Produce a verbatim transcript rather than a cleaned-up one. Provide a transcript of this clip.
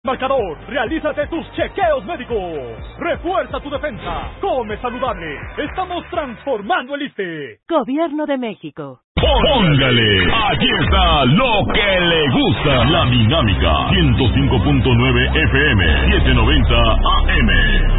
Marcador, realízate tus chequeos médicos. Refuerza tu defensa. Come saludable. Estamos transformando el I S S S T E. Gobierno de México. Póngale, aquí está lo que le gusta. La Dinámica ciento cinco punto nueve F M, setecientos noventa A M.